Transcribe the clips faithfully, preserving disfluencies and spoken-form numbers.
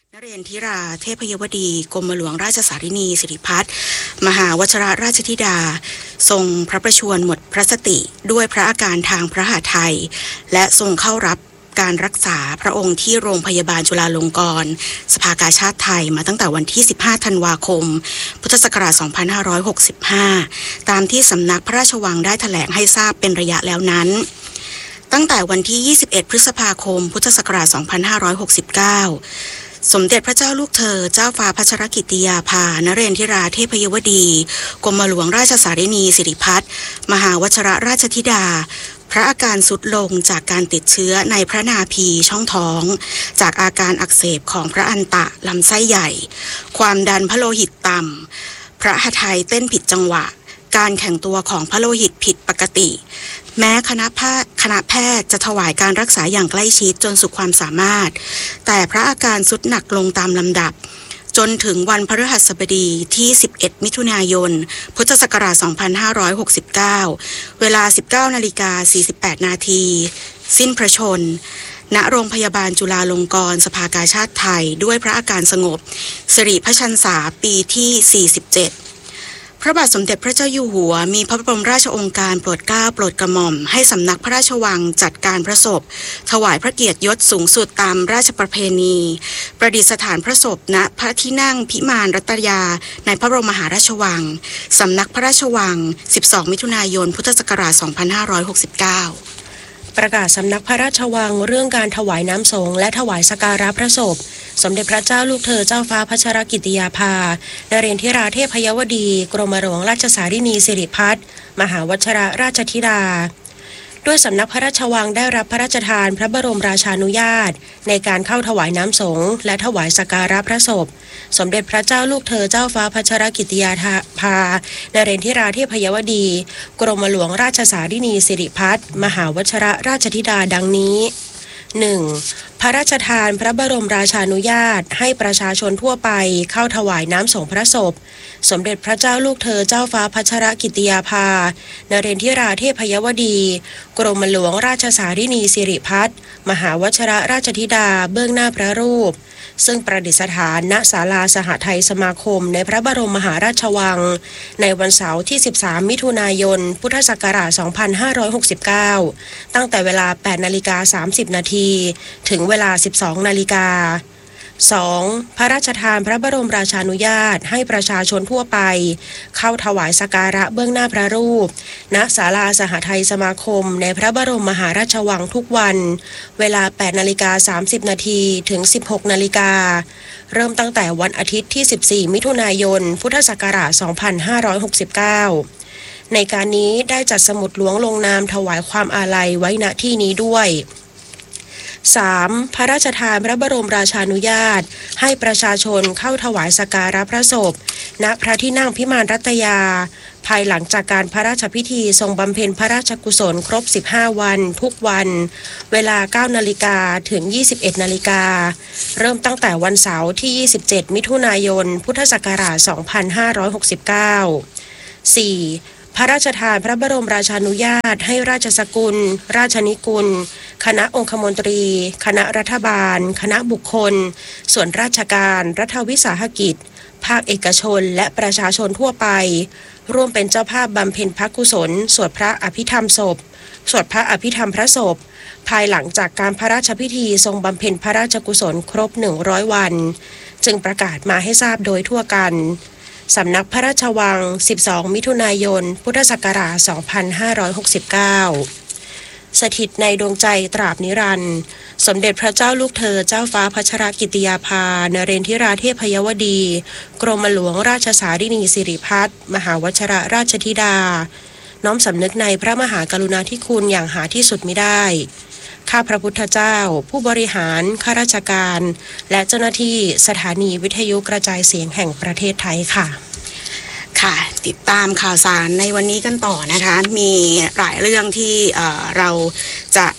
นเรนทิราเทพยวดีกรมหลวงราชสารินีสิริพัฒน์มหาวชรราชธิดาทรงพระประชวรหมดพระสติด้วยพระอาการทางพระหฤทัยและทรงเข้ารับการรักษาพระองค์ที่โรงพยาบาลจุฬาลงกรณ์สภากาชาดไทยมาตั้งแต่วันที่สิบห้าธันวาคมพุทธศักราชสองพันห้าร้อยหกสิบห้าตามที่สำนักพระราชวังได้แถลงให้ทราบเป็นระยะแล้วนั้นตั้งแต่วันที่ยี่สิบเอ็ดพฤษภาคมพุทธศักราชสองพันห้าร้อยหกสิบเก้าสมเด็จพระเจ้าลูกเธอเจ้าฟ้าพัชรกิติยาภานเรนทิราเทพยวดีกรมหลวงราชสารินีสิริพัฒน์มหาวชรราชธิดาพระอาการทรุดลงจากการติดเชื้อในพระนาภีช่องท้องจากอาการอักเสบของพระอันตะลำไส้ใหญ่ความดันพระโลหิตต่ำพระหฤทัยเต้นผิดจังหวะการแข็งตัวของพระโลหิตผิดปกติแม้คณะแพทย์คณะแพทย์จะถวายการรักษาอย่างใกล้ชิดจนสุดความสามารถแต่พระอาการทรุดหนักลงตามลำดับจนถึงวันพฤหัสบดีที่สิบเอ็ดมิถุนายนพุทธศักราชสองพันห้าร้อยหกสิบเก้าเวลา สิบเก้านาฬิกาสี่สิบแปดนาทีสิ้นพระชนม์ณโรงพยาบาลจุฬาลงกรณ์สภากาชาดไทยด้วยพระอาการสงบสิริพระชรรษาปีที่สี่สิบเจ็ดพระบาทสมเด็จพระเจ้าอยู่หัวมีพระบรมราชโองการโปรดเกล้าโปรดกระหม่อมให้สำนักพระราชวังจัดการพระศพถวายพระเกียรติยศสูงสุดตามราชประเพณีประดิษฐานพระศพณพระที่นั่งพิมานรัตยาในพระบรมมหาราชวังสำนักพระราชวังสิบสองมิถุนายนพุทธศักราชสองพันห้าร้อยหกสิบเก้าประกาศสำนักพระราชวังเรื่องการถวายน้ำสงฆ์และถวายสักการะพระศพสมเด็จพระเจ้าลูกเธอเจ้าฟ้าพัชรกิติยาภานเรนทิราเทพยวดีกรมหลวงราชสารินีสิริพัฒน์มหาวชรราชธิดาด้วยสำนักพระราชวังได้รับพระราชทานพระบรมราชานุญาตในการเข้าถวายน้ำสงฆ์และถวายสักการะพระศพสมเด็จพระเจ้าลูกเธอเจ้าฟ้าพัชรกิติยาภานเรนทิราเทพยวดีกรมหลวงราชสารินีสิริพัฒน์มหาวชรราชธิดาดังนี้ หนึ่ง. พระราชทานพระบรมราชานุญาตให้ประชาชนทั่วไปเข้าถวายน้ำสงฆ์พระศพสมเด็จพระเจ้าลูกเธอเจ้าฟ้าพัชรกิติยาภานเรนทิราเทพยวดีกรมหลวงราชสารินีสิริพัฒน์มหาวชรราชธิดาเบื้องหน้าพระรูปซึ่งประดิษฐานณศาลาสหไทยสมาคมในพระบรมมหาราชวังในวันเสาร์ที่สิบสามมิถุนายนพุทธศักราชสองพันห้าร้อยหกสิบเก้าตั้งแต่เวลา แปดนาฬิกาสามสิบนาทีถึงเวลา สิบสองนาฬิกาสอง. พระราชทานพระบรมราชานุญาตให้ประชาชนทั่วไปเข้าถวายสักการะเบื้องหน้าพระรูปณศาลาสหไทยสมาคมในพระบรมมหาราชวังทุกวันเวลา แปดนาฬิกาสามสิบนาทีถึง สิบหกนาฬิกาเริ่มตั้งแต่วันอาทิตย์ที่สิบสี่มิถุนายนพุทธศักราชสองพันห้าร้อยหกสิบเก้าในการนี้ได้จัดสมุดหลวงลงนามถวายความอาลัยไว้ณที่นี้ด้วยสาม. พระราชทานพระบรมราชานุญาตให้ประชาชนเข้าถวายสักการะพระศพณพระที่นั่งพิมานรัตยาภายหลังจากการพระราชพิธีทรงบำเพ็ญพระราชกุศลครบสิบห้าวันทุกวันเวลา เก้านาฬิกาถึง ยี่สิบเอ็ดนาฬิกาเริ่มตั้งแต่วันเสาร์ที่ยี่สิบเจ็ดมิถุนายนพุทธศักราชสองพันห้าร้อยหกสิบเก้า สี่. พระราชทานพระบรมราชานุญาตให้ราชสกุลราชนิกุลคณะองคมนตรีคณะรัฐบาลคณะบุคคลส่วนราชการรัฐวิสาหกิจภาคเอกชนและประชาชนทั่วไปร่วมเป็นเจ้าภาพบำเพ็ญพระกุศลสวดพระอภิธรรมศพสวดพระอภิธรรมพระศพภายหลังจากการพระราชพิธีทรงบำเพ็ญพระราชกุศลครบหนึ่งร้อยวันจึงประกาศมาให้ทราบโดยทั่วกันสำนักพระราชวังสิบสองมิถุนายนพุทธศักราชสองพันห้าร้อยหกสิบเก้าสถิตในดวงใจตราบนิรันดร์สมเด็จพระเจ้าลูกเธอเจ้าฟ้าพัชรกิติยาภานเรนทิราเทพยวดีกรมหลวงราชสารินีสิริพัฒน์มหาวชรราชธิดาน้อมสำนึกในพระมหากรุณาธิคุณอย่างหาที่สุดมิได้ข้าพระพุทธเจ้าผู้บริหารข้าราชการและเจ้าหน้าที่สถานีวิทยุกระจายเสียงแห่งประเทศไทยค่ะค่ะติดตามข่าวสารในวันนี้กันต่อนะคะมีหลายเรื่องที่เอ่อเราจะ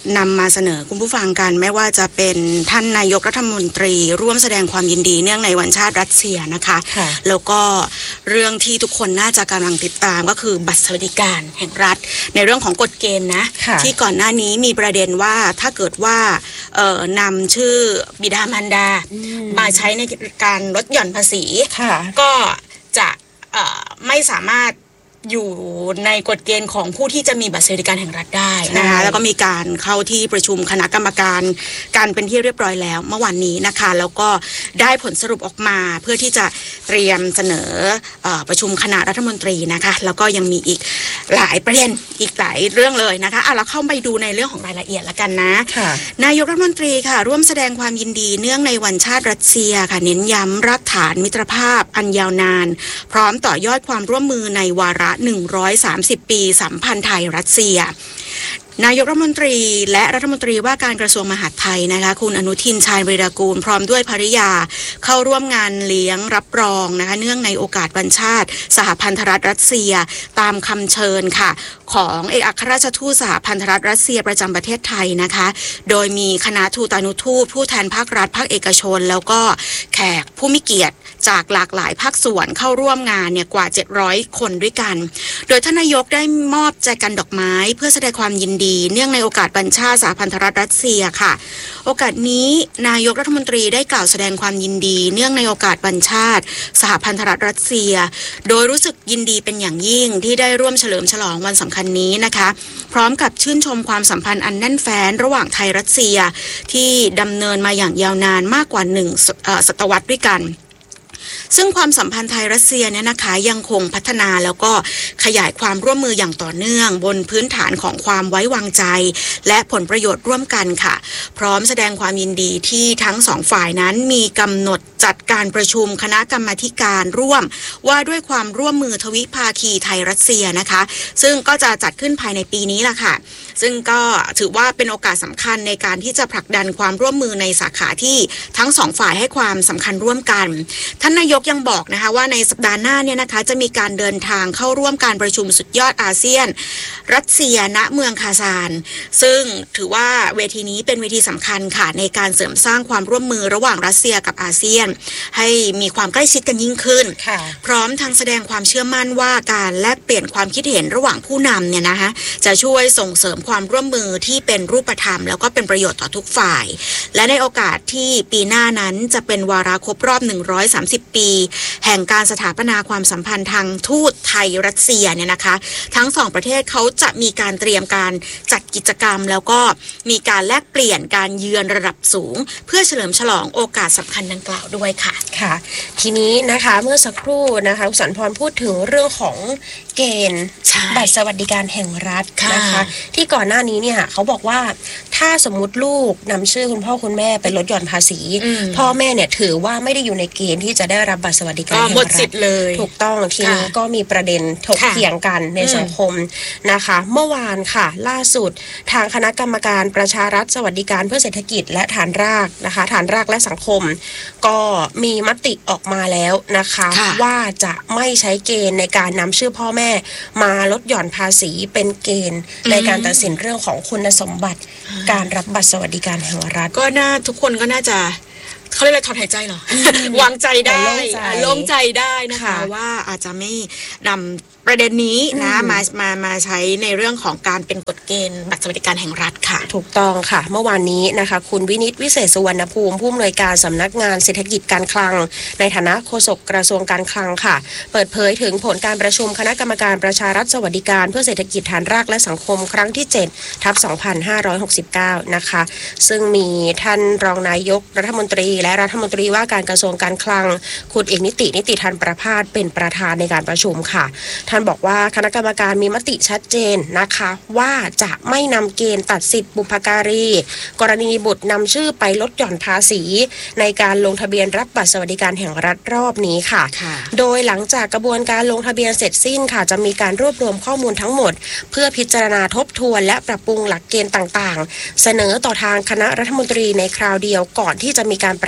นำมาเสนอคุณผู้ฟังกันไม่ว่าจะเป็นท่านนายกรัฐมนตรีร่วมแสดงความยินดีเนื่องในวันชาติรัสเซียนะคะแล้วก็เรื่องที่ทุกคนน่าจะกำลังติดตามก็คือบัตรสวัสดิการแห่งรัฐในเรื่องของกฎเกณฑ์นะที่ก่อนหน้านี้มีประเด็นว่าถ้าเกิดว่าเอ่อนำชื่อบิดามารดามาใช้ในการลดหย่อนภาษีก็จะไม่สามารถอยู่ในกฎเกณฑ์ของผู้ที่จะมีบัตรสวัสดิการแห่งรัฐได้นะคะแล้วก็มีการเข้าที่ประชุมคณะกรรมการการเป็นที่เรียบร้อยแล้วเมื่อวานนี้นะคะแล้วก็ได้ผลสรุปออกมาเพื่อที่จะเตรียมเสนอเอ่อประชุมคณะรัฐมนตรีนะคะแล้วก็ยังมีอีกหลายประเด็นอีกหลายเรื่องเลยนะคะเอาเราเข้าไปดูในเรื่องของรายละเอียดละกันนะนายกรัฐมนตรีค่ะร่วมแสดงความยินดีเนื่องในวันชาติรัสเซียค่ะเน้นย้ำรากฐานมิตรภาพอันยาวนานพร้อมต่อยอดความร่วมมือในวาระหนึ่งร้อยสามสิบปีสัมพันธ์ไทยรัสเซียนายกรัฐมนตรีและรัฐมนตรีว่าการกระทรวงมหาดไทยนะคะคุณอนุทินชาญวีรกูลพร้อมด้วยภริยาเข้าร่วมงานเลี้ยงรับรองนะคะเนื่องในโอกาสวันชาติสหพันธรัฐรัสเซียตามคำเชิญค่ะของเอกอัครราชทูตสหพันธรัฐรัสเซียประจำประเทศไทยนะคะโดยมีคณะทูตานุทูตผู้แทนภาครัฐภาคเอกชนแล้วก็แขกผู้มีเกียรติจากหลากหลายภาคส่วนเข้าร่วมงานเนี่ยกว่าเจ็ดร้อยคนด้วยกันโดยท่านนายกได้มอบแจกันดอกไม้เพื่อแสดงความยินดีเนื่องในโอกาสวันชาติสหพันธรัฐรัสเซียค่ะโอกาสนี้นายกรัฐมนตรีได้กล่าวแสดงความยินดีเนื่องในโอกาสวันชาติสหพันธรัฐรัสเซียโดยรู้สึกยินดีเป็นอย่างยิ่งที่ได้ร่วมเฉลิมฉลองวันสำคัญนี้นะคะพร้อมกับชื่นชมความสัมพันธ์อันแน่นแฟ้นระหว่างไทยรัสเซียที่ดำเนินมาอย่างยาวนานมากกว่าหนึ่งศตวรรษด้วยกันซึ่งความสัมพันธ์ไทยรัสเซียเนี่ยนะคะยังคงพัฒนาแล้วก็ขยายความร่วมมืออย่างต่อเนื่องบนพื้นฐานของความไว้วางใจและผลประโยชน์ร่วมกันค่ะพร้อมแสดงความยินดีที่ทั้งสองฝ่ายนั้นมีกำหนดจัดการประชุมคณะกรรมาธิการร่วมว่าด้วยความร่วมมือทวิภาคีไทยรัสเซียนะคะซึ่งก็จะจัดขึ้นภายในปีนี้ล่ะค่ะซึ่งก็ถือว่าเป็นโอกาสสำคัญในการที่จะผลักดันความร่วมมือในสาขาที่ทั้งสองฝ่ายให้ความสำคัญร่วมกันท่านนายกยังบอกนะคะว่าในสัปดาห์หน้าเนี่ยนะคะจะมีการเดินทางเข้าร่วมการประชุมสุดยอดอาเซียนรัสเซียณเมืองคาซานซึ่งถือว่าเวทีนี้เป็นเวทีสำคัญค่ะในการเสริมสร้างความร่วมมือระหว่างรัสเซียกับอาเซียนให้มีความใกล้ชิดกันยิ่งขึ้นพร้อมทั้งแสดงความเชื่อมั่นว่าการแลกเปลี่ยนความคิดเห็นระหว่างผู้นำเนี่ยนะคะจะช่วยส่งเสริมความร่วมมือที่เป็นรูปธรรมแล้วก็เป็นประโยชน์ต่อทุกฝ่ายและในโอกาสที่ปีหน้านั้นจะเป็นวาระครบรอบหนึ่งร้อยสามสิบปีแห่งการสถาปนาความสัมพันธ์ทางทูตไทยรัสเซียเนี่ยนะคะทั้งสองประเทศเขาจะมีการเตรียมการจัดกิจกรรมแล้วก็มีการแลกเปลี่ยนการเยือนระดับสูงเพื่อเฉลิมฉลองโอกาสสำคัญดังกล่าวด้วยค่ะค่ะทีนี้นะคะเมื่อสักครู่นะคะคุณสันพรพูดถึงเรื่องของเกณฑ์บัตรสวัสดิการแห่งรัฐนะคะที่ก่อนหน้านี้เนี่ยเขาบอกว่าถ้าสมมุติลูกนำชื่อคุณพ่อคุณแม่ไปลดหย่อนภาษีพ่อแม่เนี่ยถือว่าไม่ได้อยู่ในเกณฑ์ที่จะได้รับบัตรสวัสดิการแห่งรัฐหมดสิทธิ์เลยถูกต้องทีนี้ก็มีประเด็นถกเถียงกันในสังคมนะคะเมื่อวานค่ะล่าสุดทางคณะกรรมการประชารัฐสวัสดิการเพื่อเศรษฐกิจและฐานรากนะคะฐานรากและสังคมก็มีมติออกมาแล้วนะคะว่าจะไม่ใช้เกณฑ์ในการนำชื่อพ่อแม่มาลดหย่อนภาษีเป็นเกณฑ์ในการตัดสินเรื่องของคุณสมบัติการรับบัตรสวัสดิการแห่งรัฐก็น่าทุกคนก็น่าจะเขาเรียกอะไรถอนหายใจเหรอ วางใจได้โล่งใจได้นะคะว่าอาจจะไม่นำประเด็นนี้นะมามามาใช้ในเรื่องของการเป็นกฎเกณฑ์บัตรสวัสดิการแห่งรัฐค่ะถูกต้องค่ะเมื่อวานนี้นะคะคุณวินิตวิเศษสุวรรณภูมิผู้อำนวยการสำนักงานเศรษฐกิจการคลังในฐานะโฆษกกระทรวงการคลังค่ะเปิดเผยถึงผลการประชุมคณะกรรมการประชารัฐสวัสดิการเพื่อเศรษฐกิจฐานรากและสังคมครั้งที่เจ็ดทับสองพันห้าร้อยหกสิบเก้านะคะซึ่งมีท่านรองนายกรัฐมนตรีและรัฐมนตรีว่าการกระทรวงการคลังคุณเอกนิตินิติธันประภาสเป็นประธานในการประชุมค่ะท่านบอกว่าคณะกรรมการมีมติชัดเจนนะคะว่าจะไม่นำเกณฑ์ตัดสิทธิบุพการีกรณีบุตรนำชื่อไปลดหย่อนภาษีในการลงทะเบียนรับบัตรสวัสดิการแห่งรัฐรอบนี้ค่ะโดยหลังจากกระบวนการลงทะเบียนเสร็จสิ้นค่ะจะมีการรวบรวมข้อมูลทั้งหมดเพื่อพิจารณาทบทวนและปรับปรุงหลักเกณฑ์ต่างๆเสนอต่อทางคณะรัฐมนตรีในคราวเดียวก่อนที่จะมีการประ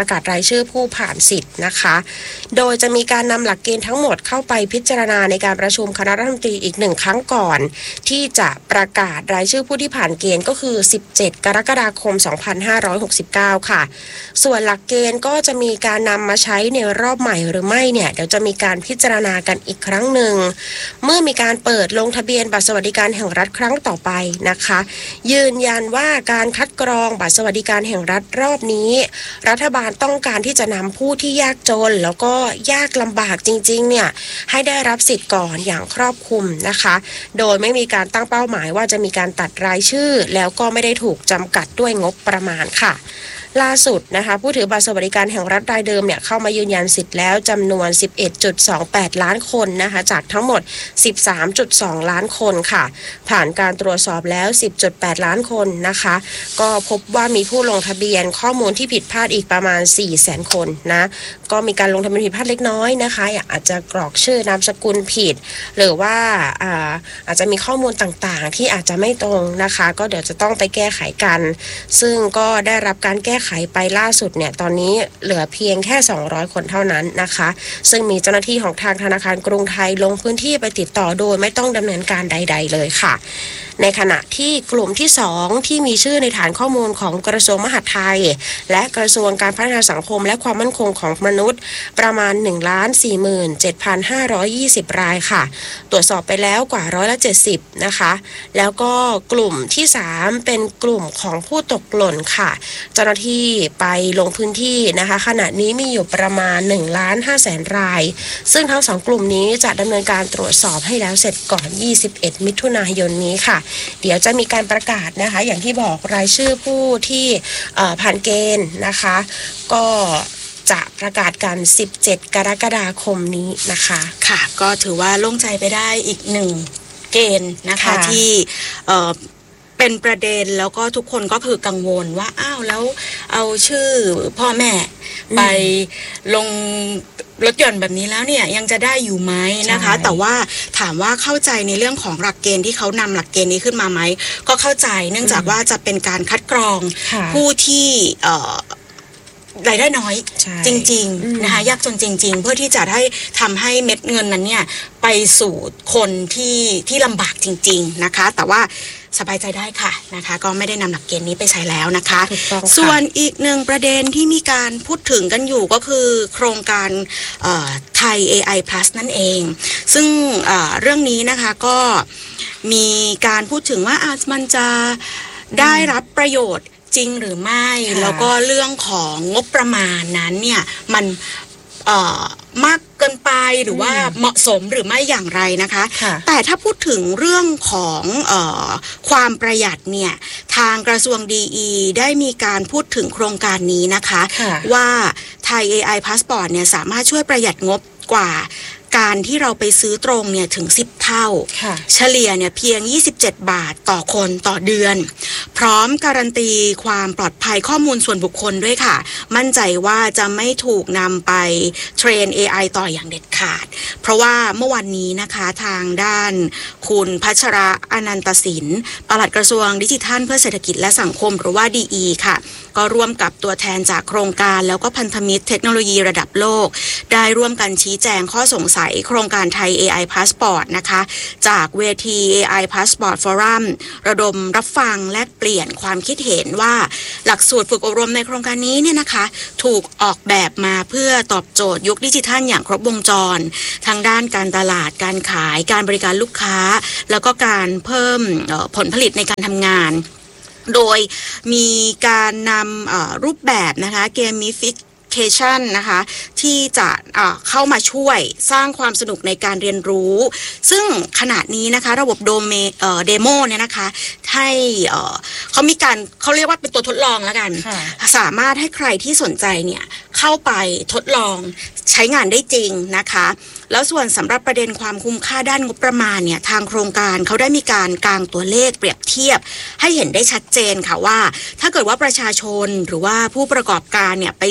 ประกาศรายชื่อผู้ผ่านสิทธิ์นะคะโดยจะมีการนำหลักเกณฑ์ทั้งหมดเข้าไปพิจารณาในการประชุมคณะรัฐมนตรีอีกหนึ่งครั้งก่อนที่จะประกาศรายชื่อผู้ที่ผ่านเกณฑ์ก็คือสิบเจ็ดกรกฎาคมสองพันห้าร้อยหกสิบเก้าค่ะส่วนหลักเกณฑ์ก็จะมีการนำมาใช้ในรอบใหม่หรือไม่เนี่ยเดี๋ยวจะมีการพิจารณากันอีกครั้งหนึ่งเมื่อมีการเปิดลงทะเบียนบัตรสวัสดิการแห่งรัฐครั้งต่อไปนะคะยืนยันว่าการคัดกรองบัตรสวัสดิการแห่งรัฐรอบนี้รัฐบาลต้องการที่จะนำผู้ที่ยากจนแล้วก็ยากลำบากจริงๆเนี่ยให้ได้รับสิทธิ์ก่อนอย่างครอบคลุมนะคะโดยไม่มีการตั้งเป้าหมายว่าจะมีการตัดรายชื่อแล้วก็ไม่ได้ถูกจำกัดด้วยงบประมาณค่ะล่าสุดนะคะผู้ถือบัตรสวัสดิการแห่งรัฐรายเดิมเนี่ยเข้ามายืนยันสิทธิ์แล้วจำนวน สิบเอ็ดจุดสองแปด ล้านคนนะคะจากทั้งหมด สิบสามจุดสอง ล้านคนค่ะผ่านการตรวจสอบแล้ว สิบจุดแปด ล้านคนนะคะก็พบว่ามีผู้ลงทะเบียนข้อมูลที่ผิดพลาดอีกประมาณ สี่แสน คนนะก็มีการลงทะเบียนผิดพลาดเล็กน้อยนะคะอาจจะกรอกชื่อนามสกุลผิดหรือว่าอ่าอาจจะมีข้อมูลต่างๆที่อาจจะไม่ตรงนะคะก็เดี๋ยวจะต้องไปแก้ไขกันซึ่งก็ได้รับการแก้ไขไปล่าสุดเนี่ยตอนนี้เหลือเพียงแค่สองร้อยคนเท่านั้นนะคะซึ่งมีเจ้าหน้าที่ของทางธนาคารกรุงไทยลงพื้นที่ไปติดต่อโดยไม่ต้องดำเนินการใดๆเลยค่ะในขณะที่กลุ่มที่สองที่มีชื่อในฐานข้อมูลของกระทรวงมหาดไทยและกระทรวงการพัฒนาสังคมและความมั่นคงของมนุษย์ประมาณ หนึ่งล้านสี่หมื่นเจ็ดพันห้าร้อยยี่สิบ รายค่ะตรวจสอบไปแล้วกว่าร้อยละเจ็ดสิบนะคะแล้วก็กลุ่มที่สามเป็นกลุ่มของผู้ตกหล่นค่ะเจ้าหน้าที่ไปลงพื้นที่นะคะขณะนี้มีอยู่ประมาณ หนึ่งล้านห้าแสน รายซึ่งทั้งสองกลุ่มนี้จะดำเนินการตรวจสอบให้แล้วเสร็จก่อนยี่สิบเอ็ดมิถุนายนนี้ค่ะเดี๋ยวจะมีการประกาศนะคะอย่างที่บอกรายชื่อผู้ที่ผ่านเกณฑ์นะคะก็จะประกาศกันสิบเจ็ดกรกฎาคมนี้นะคะค่ะก็ถือว่าโล่งใจไปได้อีกหนึ่งเกณฑ์นะคะที่เป็นประเด็นแล้วก็ทุกคนก็คือกังวลว่าอ้าวแล้วเอาชื่อพ่อแม่ไปลงรถยนต์แบบนี้แล้วเนี่ยยังจะได้อยู่ไหมนะคะแต่ว่าถามว่าเข้าใจในเรื่องของหลักเกณฑ์ที่เขานำหลักเกณฑ์นี้ขึ้นมาไหมก็เข้าใจเนื่องจากว่าจะเป็นการคัดกรองผู้ที่รายได้น้อยจริงๆนะคะยากจนจริงๆเพื่อที่จะได้ทำให้เม็ดเงินนั้นเนี่ยไปสู่คนที่ที่ลำบากจริงๆนะคะแต่ว่าสบายใจได้ค่ะนะคะก็ไม่ได้นำหลักเกณฑ์นี้ไปใช้แล้วนะคะส่วนอีกหนึ่งประเด็นที่มีการพูดถึงกันอยู่ก็คือโครงการไทย เอ ไอ Plus นั่นเองซึ่งเรื่องนี้นะคะก็มีการพูดถึงว่ามันจะได้รับประโยชน์จริงหรือไม่แล้วก็เรื่องของงบประมาณนั้นเนี่ยมันมากเกินไปหรือว่าเหมาะสมหรือไม่อย่างไรนะคะแต่ถ้าพูดถึงเรื่องของเอ่อความประหยัดเนี่ยทางกระทรวงดี อี ได้มีการพูดถึงโครงการนี้นะคะว่าไทย เอ ไอ Passport เนี่ยสามารถช่วยประหยัดงบกว่าการที่เราไปซื้อตรงเนี่ยถึงสิบเท่าเฉลี่ยเนี่ยเพียงยี่สิบเจ็ดบาทต่อคนต่อเดือนพร้อมการันตีความปลอดภัยข้อมูลส่วนบุคคลด้วยค่ะมั่นใจว่าจะไม่ถูกนำไปเทรน เอ ไอ ต่ออย่างเด็ดขาดเพราะว่าเมื่อวันนี้นะคะทางด้านคุณพัชระอนันตศิลป์ปลัดกระทรวงดิจิทัลเพื่อเศรษฐกิจและสังคมหรือว่า ดี อี ค่ะก็ร่วมกับตัวแทนจากโครงการแล้วก็พันธมิตรเทคโนโลยีระดับโลกได้ร่วมกันชี้แจงข้อสงสัยโครงการไทย เอ ไอ Passport นะคะจากเวที เอ ไอ Passport Forum ระดมรับฟังแลกเปลี่ยนความคิดเห็นว่าหลักสูตรฝึกอบรมในโครงการนี้เนี่ยนะคะถูกออกแบบมาเพื่อตอบโจทย์ยุคดิจิทัลอย่างครบวงจรทางด้านการตลาดการขายการบริการลูกค้าแล้วก็การเพิ่มผลผลิตในการทำงานโดยมีการนำรูปแบบนะคะเกมมิฟิกนะคะที่จะเข้ามาช่วยสร้างความสนุกในการเรียนรู้ซึ่งขณะนี้นะคะระบบโดเมเดโมเนี่ยนะคะให้เขามีการเขาเรียกว่าเป็นตัวทดลองแล้วกันสามารถให้ใครที่สนใจเนี่ยเข้าไปทดลองใช้งานได้จริงนะคะแล้วส่วนสำหรับประเด็นความคุ้มค่าด้านงบประมาณเนี่ยทางโครงการเขาได้มีการกางตัวเลขเปรียบเทียบให้เห็นได้ชัดเจนค่ะว่าถ้าเกิดว่าประชาชนหรือว่าผู้ประกอบการเนี่ยไปซื้อ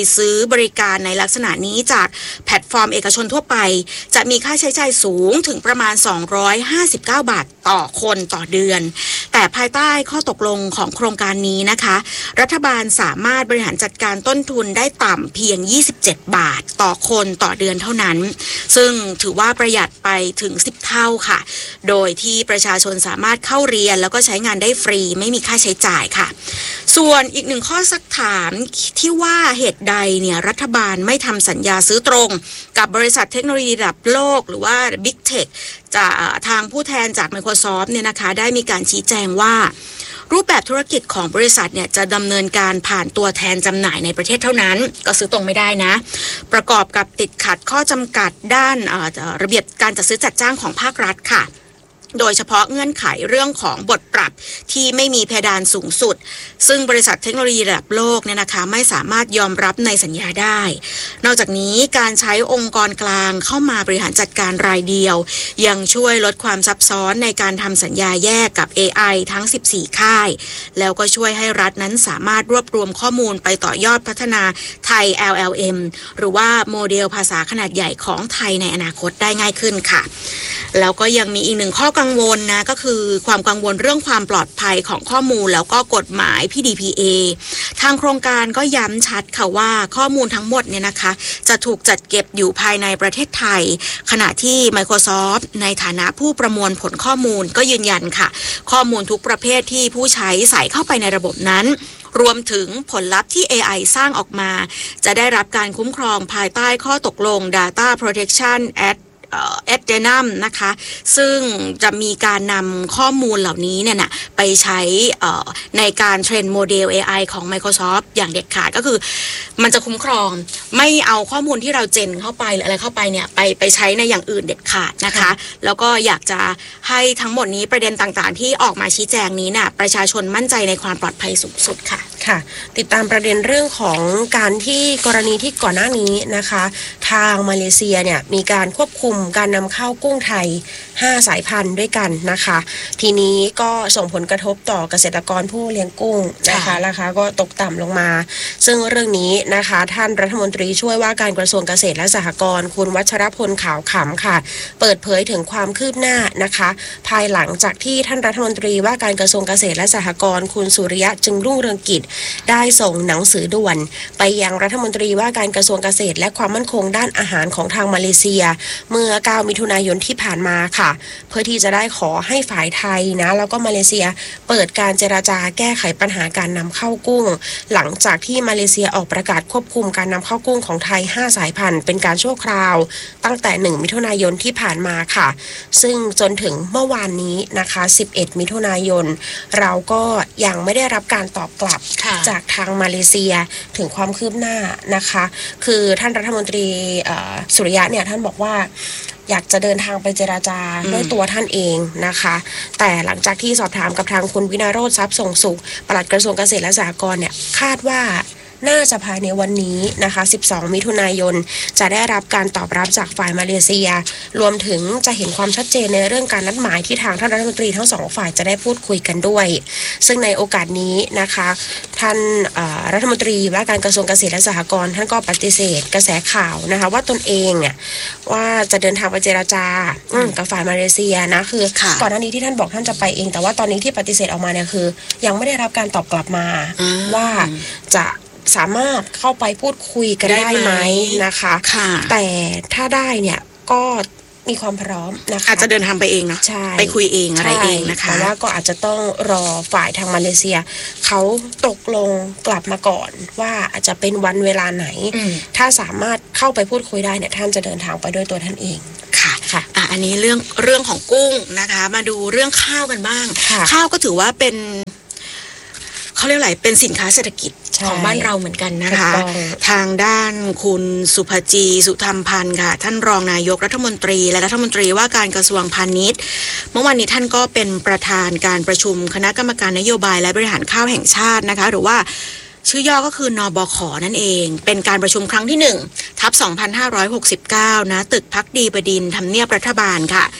บริการในลักษณะนี้จากแพลตฟอร์มเอกชนทั่วไปจะมีค่าใช้จ่ายสูงถึงประมาณสองร้อยห้าสิบเก้าบาทต่อคนต่อเดือนแต่ภายใต้ข้อตกลงของโครงการนี้นะคะรัฐบาลสามารถบริหารจัดการต้นทุนได้ต่ำเพียงยี่สิบเจ็ดบาทต่อคนต่อเดือนเท่านั้นซึ่งถือว่าประหยัดไปถึงสิบเท่าค่ะโดยที่ประชาชนสามารถเข้าเรียนแล้วก็ใช้งานได้ฟรีไม่มีค่าใช้จ่ายค่ะส่วนอีกหนึ่งข้อสักถามที่ว่าเหตุใดเนี่ยรัฐบาลไม่ทำสัญญาซื้อตรงกับบริษัทเทคโนโลยีระดับโลกหรือว่า Big Tech จากทางผู้แทนจาก Microsoft เนี่ยนะคะได้มีการชี้แจงว่ารูปแบบธุรกิจของบริษัทเนี่ยจะดำเนินการผ่านตัวแทนจำหน่ายในประเทศเท่านั้นก็ซื้อตรงไม่ได้นะประกอบกับติดขัดข้อจำกัดด้านระเบียบการจัดซื้อจัดจ้างของภาครัฐค่ะโดยเฉพาะเงื่อนไขเรื่องของบทปรับที่ไม่มีเพดานสูงสุดซึ่งบริษัทเทคโนโลยีระดับโลกเนี่ยนะคะไม่สามารถยอมรับในสัญญาได้นอกจากนี้การใช้องค์กรกลางเข้ามาบริหารจัดการรายเดียวยังช่วยลดความซับซ้อนในการทำสัญญาแยกกับ เอ ไอ ทั้งสิบสี่ค่ายแล้วก็ช่วยให้รัฐนั้นสามารถรวบรวมข้อมูลไปต่อยอดพัฒนาไทย แอล แอล เอ็ม หรือว่าโมเดลภาษาขนาดใหญ่ของไทยในอนาคตได้ง่ายขึ้นค่ะแล้วก็ยังมีอีกหนึ่งข้อกังวลนะก็คือความกังวลเรื่องความปลอดภัยของข้อมูลแล้วก็กฎหมาย พี ดี พี เอ ทางโครงการก็ย้ำชัดค่ะว่าข้อมูลทั้งหมดเนี่ยนะคะจะถูกจัดเก็บอยู่ภายในประเทศไทยขณะที่ Microsoft ในฐานะผู้ประมวลผลข้อมูลก็ยืนยันค่ะข้อมูลทุกประเภทที่ผู้ใช้ใส่เข้าไปในระบบนั้นรวมถึงผลลัพธ์ที่ เอ ไอ สร้างออกมาจะได้รับการคุ้มครองภายใต้ข้อตกลง Data Protection Actเอ ดี เอ เอ็น เอ เอ็ม นะคะซึ่งจะมีการนำข้อมูลเหล่านี้เนี่ยนะไปใช้ในการเทรนโมเดล เอ ไอ ของ Microsoft อย่างเด็ดขาดก็คือมันจะคุ้มครองไม่เอาข้อมูลที่เราเจนเข้าไปหรืออะไรเข้าไปเนี่ยไปไปใช้ในอย่างอื่นเด็ดขาดนะคะแล้วก็อยากจะให้ทั้งหมดนี้ประเด็นต่างๆที่ออกมาชี้แจงนี้น่ะประชาชนมั่นใจในความปลอดภัยสูงสุดค่ะค่ะติดตามประเด็นเรื่องของการที่กรณีที่ก่อนหน้านี้นะคะทางมาเลเซียเนี่ยมีการควบคุมการนำเข้ากุ้งไทยห้าสายพันธุ์ด้วยกันนะคะทีนี้ก็ส่งผลกระทบต่อเกษตรกรผู้เลี้ยงกุ้งนะคะราคาก็ตกต่ำลงมาซึ่งเรื่องนี้นะคะท่านรัฐมนตรีช่วยว่าการกระทรวงเกษตรและสหกรณ์คุณวัชรพลขาวขำค่ะเปิดเผยถึงความคืบหน้านะคะภายหลังจากที่ท่านรัฐมนตรีว่าการกระทรวงเกษตรและสหกรณ์คุณสุริยะจึงรุ่งเรืองกิจได้ส่งหนังสือด่วนไปยังรัฐมนตรีว่าการกระทรวงเกษตรและความมั่นคงด้านอาหารของทางมาเลเซียเมื่อเก้ามิถุนายนที่ผ่านมาค่ะเพื่อที่จะได้ขอให้ฝ่ายไทยนะแล้วก็มาเลเซียเปิดการเจรจาแก้ไขปัญหาการนำเข้ากุ้งหลังจากที่มาเลเซียออกประกาศควบคุมการนำเข้ากุ้งของไทยห้าสายพันธุ์เป็นการชั่วคราวตั้งแต่หนึ่งมิถุนายนที่ผ่านมาค่ะซึ่งจนถึงเมื่อวานนี้นะคะสิบเอ็ดมิถุนายนเราก็ยังไม่ได้รับการตอบกลับจากทางมาเลเซียถึงความคืบหน้านะคะคือท่านรัฐมนตรีสุริยะเนี่ยท่านบอกว่าอยากจะเดินทางไปเจราจาด้วยตัวท่านเองนะคะแต่หลังจากที่สอบถามกับทางคุณวินาโรจน์ทรัพย์ส่งสุขปลัดกระทรวงเกษตรและสหกรณ์เนี่ยคาดว่าน่าจะภายในวันนี้นะคะสิบสองมิถุนายนจะได้รับการตอบรับจากฝ่ายมาเลเซียรวมถึงจะเห็นความชัดเจนในเรื่องการนัดหมายที่ทางท่านรัฐมนตรีทั้งสองฝ่ายจะได้พูดคุยกันด้วยซึ่งในโอกาสนี้นะคะท่านรัฐมนตรีว่าการกระทรวงเกษตรและสหกรณ์ท่านก็ปฏิเสธกระแสข่าวนะคะว่าตนเองเนี่ยว่าจะเดินทางไปเจราจากับฝ่ายมาเลเซียนะคือก่อนหน้านี้ที่ท่านบอกท่านจะไปเองแต่ว่าตอนนี้ที่ปฏิเสธออกมาเนี่ยคือยังไม่ได้รับการตอบกลับมาว่าจะสามารถเข้าไปพูดคุยกันได้ไหมนะคะแต่ถ้าได้เนี่ยก็มีความพร้อมนะคะอาจจะเดินทางไปเองเนาะไปคุยเองอะไรเองนะคะแต่ว่าก็อาจจะต้องรอฝ่ายทางมาเลเซียเขาตกลงกลับมาก่อนว่าอาจจะเป็นวันเวลาไหนถ้าสามารถเข้าไปพูดคุยได้เนี่ยท่านจะเดินทางไปด้วยตัวท่านเองค่ะค่ะอ่ะอันนี้เรื่องเรื่องของกุ้งนะคะมาดูเรื่องข้าวกันบ้างข้าวก็ถือว่าเป็นเขาเรียกอะไรเป็นสินค้าเศรษฐกิจของบ้านเราเหมือนกันนะคะทางด้านคุณสุภจีสุธรรมพันธ์ค่ะท่านรองนายกรัฐมนตรีและรัฐมนตรีว่าการกระทรวงพาณิชย์เมื่อวานนี้ท่านก็เป็นประธานการประชุมคณะกรรมการนโยบายและบริหารข้าวแห่งชาตินะคะหรือว่าชื่อย่อก็คือนบข.นั่นเองเป็นการประชุมครั้งที่หนึ่งทับสองพันห้าร้อยหกสิบเก้านะตึกพักดีบดินทร์ทำเนียบรัฐบาลค่ะ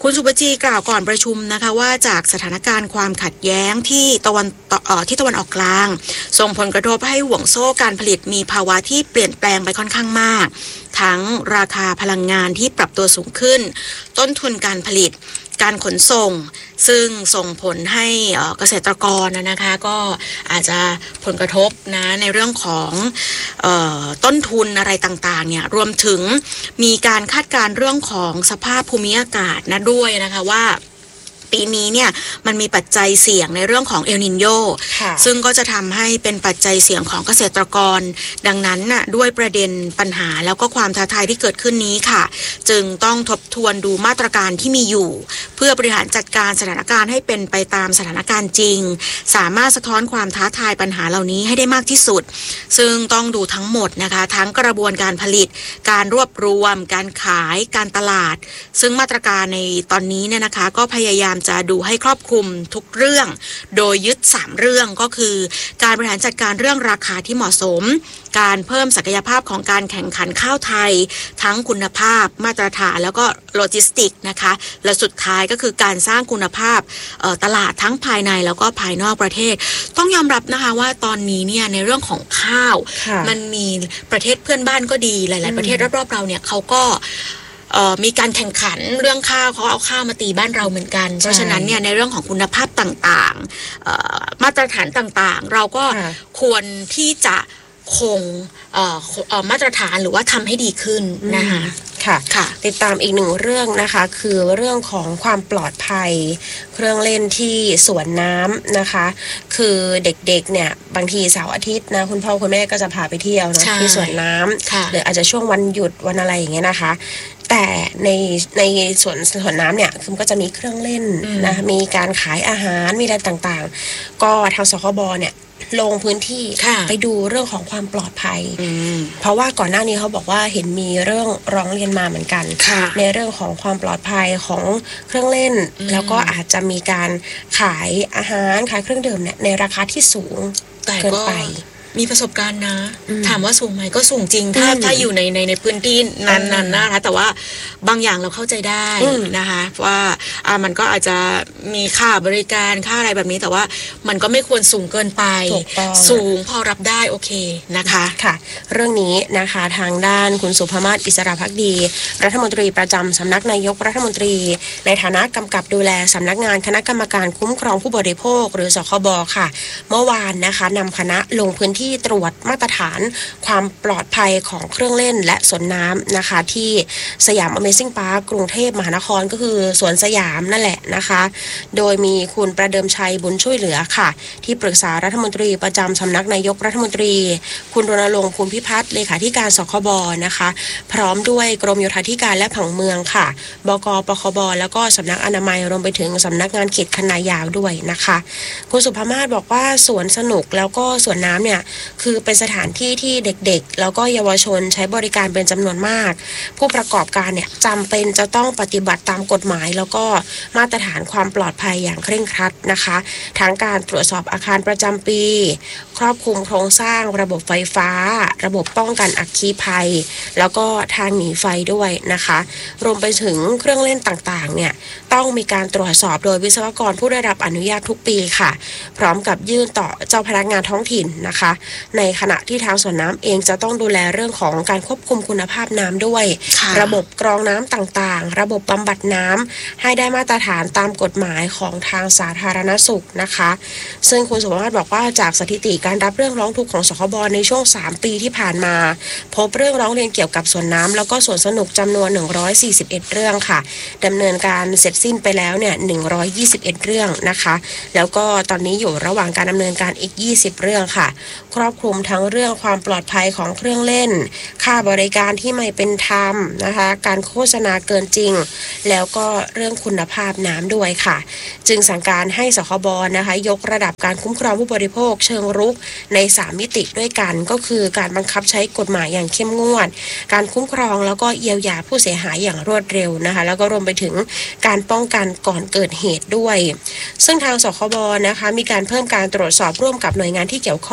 คุณสุปจีกล่าวก่อนประชุมนะคะว่าจากสถานการณ์ความขัดแย้งที่ตะวันเอ่อที่ตะวันออกกลางส่งผลกระทบให้ห่วงโซ่การผลิตมีภาวะที่เปลี่ยนแปลงไปค่อนข้างมากทั้งราคาพลังงานที่ปรับตัวสูงขึ้นต้นทุนการผลิตการขนส่งซึ่งส่งผลให้เกษตรกรนะคะก็อาจจะผลกระทบนะในเรื่องของเอ่อต้นทุนอะไรต่างๆเนี่ยรวมถึงมีการคาดการณ์เรื่องของสภาพภูมิอากาศนะด้วยนะคะว่าปีนี้เนี่ยมันมีปัจจัยเสี่ยงในเรื่องของเอลนิโญซึ่งก็จะทำให้เป็นปัจจัยเสี่ยงของเกษตรกรดังนั้นน่ะด้วยประเด็นปัญหาแล้วก็ความท้าทายที่เกิดขึ้นนี้ค่ะจึงต้องทบทวนดูมาตรการที่มีอยู่เพื่อบริหารจัดการสถานการณ์ให้เป็นไปตามสถานการณ์จริงสามารถสะท้อนความท้าทายปัญหาเหล่านี้ให้ได้มากที่สุดซึ่งต้องดูทั้งหมดนะคะทั้งกระบวนการผลิตการรวบรวมการขายการตลาดซึ่งมาตรการในตอนนี้เนี่ยนะคะก็พยายามจะดูให้ครอบคลุมทุกเรื่องโดยยึดสามเรื่องก็คือการบริหารจัดการเรื่องราคาที่เหมาะสมการเพิ่มศักยภาพของการแข่งขันข้าวไทยทั้งคุณภาพมาตรฐานแล้วก็โลจิสติกนะคะและสุดท้ายก็คือการสร้างคุณภาพตลาดทั้งภายในแล้วก็ภายนอกประเทศต้องยอมรับนะคะว่าตอนนี้เนี่ยในเรื่องของข้าวมันมีประเทศเพื่อนบ้านก็ดีหลายๆประเทศรอบๆเราเนี่ยเขาก็มีการแข่งขันเรื่องข้าวเขาเอาข้าวมาตีบ้านเราเหมือนกันเพราะฉะนั้นเนี่ยในเรื่องของคุณภาพต่างๆมาตรฐานต่างๆเราก็ควรที่จะคงมาตรฐานหรือว่าทำให้ดีขึ้นนะคะค่ะค่ะติดตามอีกหนึ่งเรื่องนะคะคือเรื่องของความปลอดภัยเครื่องเล่นที่สวนน้ำนะคะคือเด็กๆเนี่ยบางทีเสาร์อาทิตย์นะคุณพ่อคุณแม่ก็จะพาไปเที่ยวนะที่สวนน้ำหรืออาจจะช่วงวันหยุดวันอะไรอย่างเงี้ยนะคะแต่ในในสวนสวนน้ำเนี่ยคือก็จะมีเครื่องเล่นนะมีการขายอาหารมีอะไรต่างๆก็ทางสคบเนี่ยลงพื้นที่ไปดูเรื่องของความปลอดภัยเพราะว่าก่อนหน้านี้เขาบอกว่าเห็นมีเรื่องร้องเรียนมาเหมือนกันในเรื่องของความปลอดภัยของเครื่องเล่นแล้วก็อาจจะมีการขายอาหารขายเครื่องดื่มเนี่ยในราคาที่สูงเกินไปมีประสบการณ์นะถามว่าสูงไหมก็สูงจริงถ้าถ้าอยู่ในในในพื้นที่นั้นๆนะคะแต่ว่าบางอย่างเราเข้าใจได้นะคะว่าอ่ามันก็อาจจะมีค่าบริการค่าอะไรแบบนี้แต่ว่ามันก็ไม่ควรสูงเกินไปสูงพอรับได้โอเคนะคะค่ะเรื่องนี้นะคะทางด้านคุณสุภมาศอิสระภักดีรัฐมนตรีประจำสำนักนายกรัฐมนตรีในฐานะกำกับดูแลสำนักงานคณะกรรมการคุ้มครองผู้บริโภคหรือสคบค่ะเมื่อวานนะคะนำคณะลงพื้นที่ที่ตรวจมาตรฐานความปลอดภัยของเครื่องเล่นและสวนน้ำนะคะที่สยาม Amazing Park กรุงเทพมหานครก็คือสวนสยามนั่นแหละนะคะโดยมีคุณประเดิมชัยบุญช่วยเหลือค่ะที่ปรึกษารัฐมนตรีประจำสำนักนายกรัฐมนตรีคุณรณรงค์ภูมิพิพัฒน์เลขาธิการสคบนะคะพร้อมด้วยกรมโยธาธิการและผังเมืองค่ะบก.ปคบแล้วก็สำนักอนามัยรวมไปถึงสำนักงานเขตคณะยาวด้วยนะคะคุณสุภมาศบอกว่าสวนสนุกแล้วก็สวนน้ำเนี่ยคือเป็นสถานที่ที่เด็กๆแล้วก็เยาวชนใช้บริการเป็นจำนวนมากผู้ประกอบการเนี่ยจำเป็นจะต้องปฏิบัติตามกฎหมายแล้วก็มาตรฐานความปลอดภัยอย่างเคร่งครัดนะคะทั้งการตรวจสอบอาคารประจำปีครอบคลุมโครงสร้างระบบไฟฟ้าระบบป้องกันอัคคีภัยแล้วก็ทางหนีไฟด้วยนะคะรวมไปถึงเครื่องเล่นต่างๆเนี่ยต้องมีการตรวจสอบโดยวิศวกรผู้ได้รับอนุญาตทุกปีค่ะพร้อมกับยื่นต่อเจ้าพนักงานท้องถิ่นนะคะในขณะที่ทางสวนน้ำเองจะต้องดูแลเรื่องของการควบคุมคุณภาพน้ำด้วยระบบกรองน้ำต่างๆระบบบำบัดน้ำให้ได้มาตรฐานตามกฎหมายของทางสาธารณสุขนะคะซึ่งคุณสุภาพบอกว่าจากสถิติการรับเรื่องร้องทุกข์ของสคบในช่วงสามปีที่ผ่านมาพบเรื่องร้องเรียนเกี่ยวกับสวนน้ำแล้วก็สวนสนุกจำนวนหนึ่งร้อยสี่สิบเอ็ดเรื่องค่ะดำเนินการเสร็จสิ้นไปแล้วเนี่ยหนึ่งร้อยยี่สิบเอ็ดเรื่องนะคะแล้วก็ตอนนี้อยู่ระหว่างการดำเนินการอีกยี่สิบเรื่องค่ะครอบคลุมทั้งเรื่องความปลอดภัยของเครื่องเล่นค่าบริการที่ไม่เป็นธรรมนะคะการโฆษณาเกินจริงแล้วก็เรื่องคุณภาพน้ำด้วยค่ะจึงสั่งการให้สคบนะคะยกระดับการคุ้มครองผู้บริโภคเชิงรุกในสามมิติด้วยกันก็คือการบังคับใช้กฎหมายอย่างเข้มงวดการคุ้มครองแล้วก็เยียวยาผู้เสียหายอย่างรวดเร็วนะคะแล้วก็รวมไปถึงการป้องกันก่อนเกิดเหตุด้วยซึ่งทางสคบนะคะมีการเพิ่มการตรวจสอบร่วมกับหน่วยงานที่เกี่ยวข้องค่ะ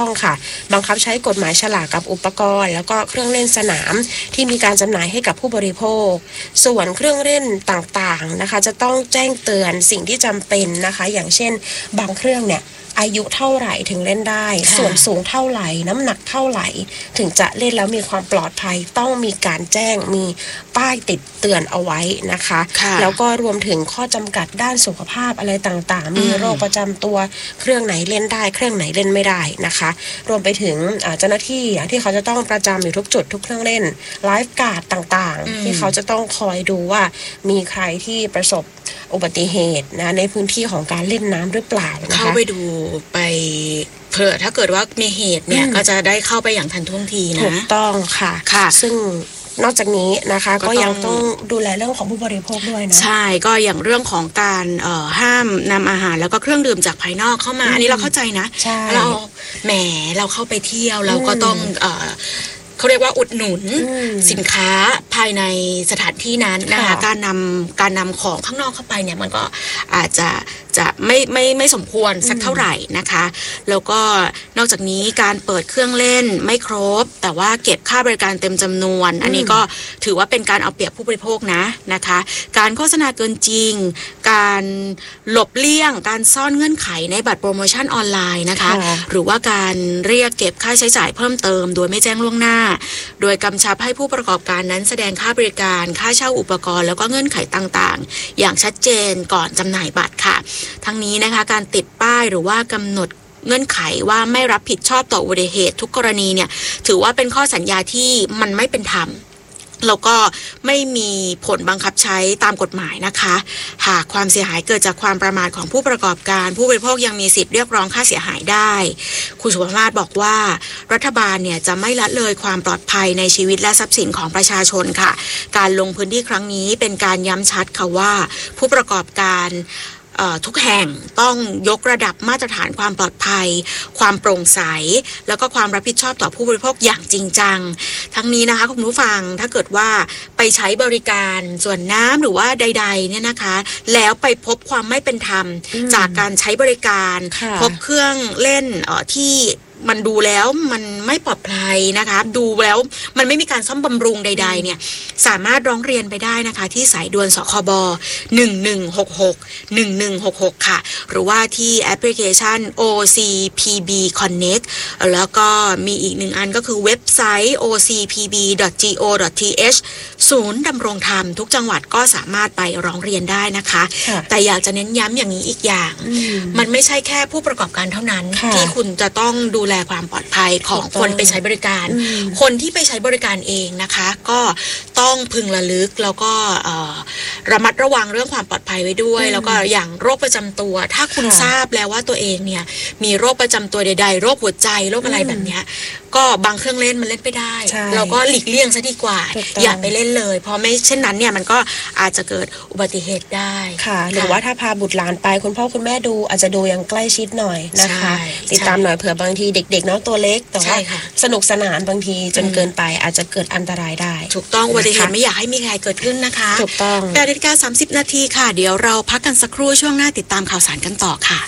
บังคับใช้กฎหมายฉลากกับอุปกรณ์แล้วก็เครื่องเล่นสนามที่มีการจำหน่ายให้กับผู้บริโภคส่วนเครื่องเล่นต่างๆนะคะจะต้องแจ้งเตือนสิ่งที่จำเป็นนะคะอย่างเช่นบางเครื่องเนี่ยอายุเท่าไหร่ถึงเล่นได้ส่วนสูงเท่าไหร่น้ำหนักเท่าไหร่ถึงจะเล่นแล้วมีความปลอดภัยต้องมีการแจ้งมีป้ายติดเตือนเอาไว้นะคะแล้วก็รวมถึงข้อจำกัดด้านสุขภาพอะไรต่างๆมีโรคประจำตัวเครื่องไหนเล่นได้เครื่องไหนเล่นไม่ได้นะคะรวมไปถึงเจ้าหน้าที่ที่เขาจะต้องประจำอยู่ทุกจุดทุกเครื่องเล่นไลฟ์การ์ดต่างๆที่เขาจะต้องคอยดูว่ามีใครที่ประสบอุบัติเหตุนะในพื้นที่ของการเล่นน้ำหรือเปล่านะคะเข้าไปดูไปเผื่อถ้าเกิดว่ามีเหตุเนี่ยก็จะได้เข้าไปอย่างทันท่วงทีนะถูกต้องค่ะค่ะซึ่งนอกจากนี้นะคะก็ยังต้องดูแลเรื่องของผู้บริโภคด้วยนะใช่ก็อย่างเรื่องของการห้ามนำอาหารแล้วก็เครื่องดื่มจากภายนอกเข้ามาอันนี้เราเข้าใจนะเราแหมเราเข้าไปเที่ยวเราก็ต้องเขาเรียกว่าอุดหนุนสินค้าภายในสถานที่นั้นนะคะการนำการนำของข้างนอกเข้าไปเนี่ยมันก็อาจจะจะไม่ไม่ไม่สมควรสักเท่าไหร่นะคะแล้วก็นอกจากนี้การเปิดเครื่องเล่นไม่ครบแต่ว่าเก็บค่าบริการเต็มจำนวนอันนี้ก็ถือว่าเป็นการเอาเปรียบผู้บริโภคนะนะคะการโฆษณาเกินจริงการหลบเลี่ยงการซ่อนเงื่อนไขในบัตรโปรโมชั่นออนไลน์นะคะหรือว่าการเรียกเก็บค่าใช้จ่ายเพิ่มเติมโดยไม่แจ้งล่วงหน้าโดยกำชับให้ผู้ประกอบการนั้นแสดงค่าบริการค่าเช่าอุปกรณ์แล้วก็เงื่อนไขต่างๆอย่างชัดเจนก่อนจำหน่ายบัตรค่ะทั้งนี้นะคะการติดป้ายหรือว่ากำหนดเงื่อนไขว่าไม่รับผิดชอบต่ออุบัติเหตุทุกกรณีเนี่ยถือว่าเป็นข้อสัญญาที่มันไม่เป็นธรรมแล้วก็ไม่มีผลบังคับใช้ตามกฎหมายนะคะหากความเสียหายเกิดจากความประมาทของผู้ประกอบการผู้บริโภคยังมีสิทธิ์เรียกร้องค่าเสียหายได้คุณสุภมาศบอกว่ารัฐบาลเนี่ยจะไม่ละเลยความปลอดภัยในชีวิตและทรัพย์สินของประชาชนค่ะการลงพื้นที่ครั้งนี้เป็นการย้ำชัดค่ะว่าผู้ประกอบการทุกแห่งต้องยกระดับมาตรฐานความปลอดภัยความโปร่งใสแล้วก็ความรับผิดชอบต่อผู้บริโภคอย่างจริงจังทั้งนี้นะคะคุณผู้ฟังถ้าเกิดว่าไปใช้บริการส่วนน้ำหรือว่าใดๆเนี่ยนะคะแล้วไปพบความไม่เป็นธรรมจากการใช้บริการพบเครื่องเล่นที่มันดูแล้วมันไม่ปลอดภัยนะคะดูแล้วมันไม่มีการซ่อมบำรุงใดๆเนี่ยสามารถร้องเรียนไปได้นะคะที่สายด่วนสคบหนึ่งหนึ่งหกหก หนึ่งหนึ่งหกหกค่ะหรือว่าที่แอปพลิเคชัน โอ ซี พี บี Connect แล้วก็มีอีกหนึ่งอันก็คือเว็บไซต์ โอ ซี พี บี ดอท จี โอ ดอท ที เอช ศูนย์ดำรงธรรมทุกจังหวัดก็สามารถไปร้องเรียนได้นะคะแต่อยากจะเน้นย้ำอย่างนี้อีกอย่างมันไม่ใช่แค่ผู้ประกอบการเท่านั้นที่คุณจะต้องดูแลความปลอดภัยของคนไปใช้บริการคนที่ไปใช้บริการเองนะคะก็ต้องพึงระลึกแล้วก็ระมัดระวังเรื่องความปลอดภัยไว้ด้วยแล้วก็อย่างโรคประจำตัวถ้าคุณทราบแล้วว่าตัวเองเนี่ยมีโรคประจำตัวใดๆโรคหัวใจโรคอะไรแบบนี้ก็บางเครื่องเล่นมันเล่นไม่ได้เราก็หลีกเลี่ยงซะดีกว่าอย่าไปเล่นเลยเพราะไม่เช่นนั้นเนี่ยมันก็อาจจะเกิดอุบัติเหตุได้ค่ะหรือว่าถ้าพาบุตรหลานไปคุณพ่อคุณแม่ดูอาจจะดูอย่างใกล้ชิดหน่อยนะคะติดตามหน่อยเผื่อบางทีเด็กๆเนาะตัวเล็กแต่ว่าสนุกสนานบางทีจนเกินไปอาจจะเกิดอันตรายได้ถูกต้องอุบัติเหตุไม่อยากให้มีใครเกิดขึ้นนะคะถูกต้องแปดนาฬิกาสามสิบนาทีค่ะเดี๋ยวเราพักกันสักครู่ช่วงหน้าติดตามข่าวสารกันต่อค่ะ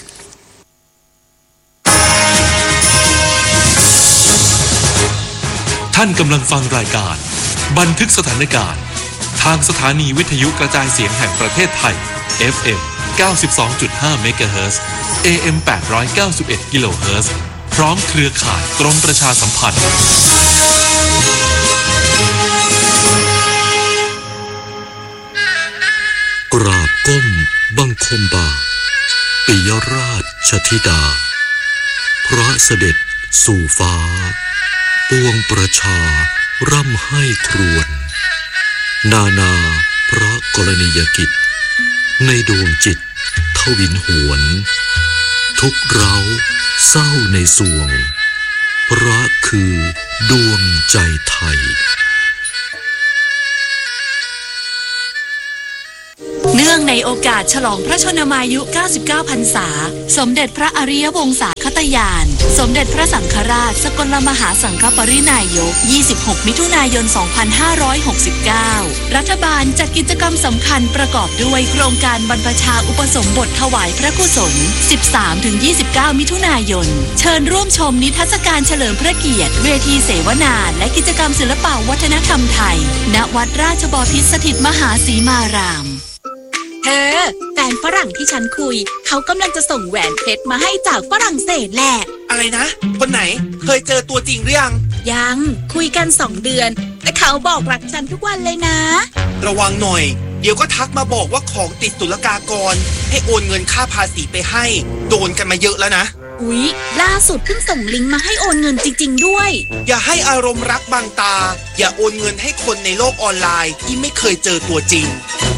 ท่านกำลังฟังรายการบันทึกสถานการณ์ทางสถานีวิทยุกระจายเสียงแห่งประเทศไทย เอฟ เอ็ม เก้าสิบสองจุดห้า เมกะเฮิรตซ์ เอ เอ็ม แปดร้อยเก้าสิบเอ็ด กิโลเฮิรตซ์ พร้อมเครือข่ายกรมประชาสัมพันธ์กราบก้มบังคมบาทปิยราชธิดาพระเสด็จสู่ฟ้าปวงประชาร่ำให้ครวญนานาพระกรณียกิจในดวงจิตทวินหวนทุกเร้าเศร้าในสวงพระคือดวงใจไทยเนื่องในโออกาสฉลองพระชนมายุเก้าสิบเก้าพรรษาสมเด็จพระอริยวงศาคตยานสมเด็จพระสังฆราชสกลมหาสังฆปรินายกยี่สิบหกมิถุนายนสองพันห้าร้อยหกสิบเก้ารัฐบาลจัดกิจกรรมสำคัญประกอบด้วยโครงการบรรพชาอุปสมบทถวายพระกุศล สิบสามถึงยี่สิบเก้า มิถุนายนเชิญร่วมชมนิทรรศการเฉลิมพระเกียรติเวทีเสวนาและกิจกรรมศิลปวัฒนธรรมไทยณวัดราชบพิตรสถิตมหาสีมารามเธอแฟนฝรั่งที่ฉันคุยเขากำลังจะส่งแหวนเพชรมาให้จากฝรั่งเศสแหละอะไรนะคนไหนเคยเจอตัวจริงหรือยังยังคุยกันสองเดือนแต่เขาบอกรักฉันทุกวันเลยนะระวังหน่อยเดี๋ยวก็ทักมาบอกว่าของติดศุลกากรให้โอนเงินค่าภาษีไปให้โดนกันมาเยอะแล้วนะอุ๊ยล่าสุดเพิ่งส่งลิงก์มาให้โอนเงินจริงๆด้วยอย่าให้อารมณ์รักบังตาอย่าโอนเงินให้คนในโลกออนไลน์ที่ไม่เคยเจอตัวจริง